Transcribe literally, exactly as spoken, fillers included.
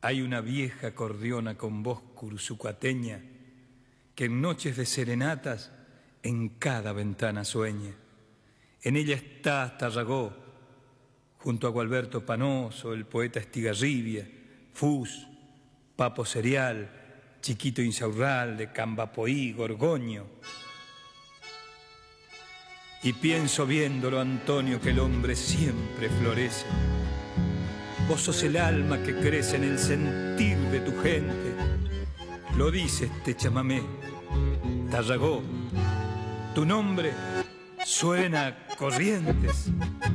Hay una vieja acordeona con voz cursucuateña que en noches de serenatas en cada ventana sueña. En ella está Tarragó, junto a Gualberto Panoso, el poeta Estigarribia, Fus, Papo Serial, Chiquito Insaurralde, Cambapoí, Gorgoño. Y pienso viéndolo, Antonio, que el hombre siempre florece. Vos sos el alma que crece en el sentir de tu gente. Lo dice este chamamé, Tarragó, tu nombre suena a Corrientes.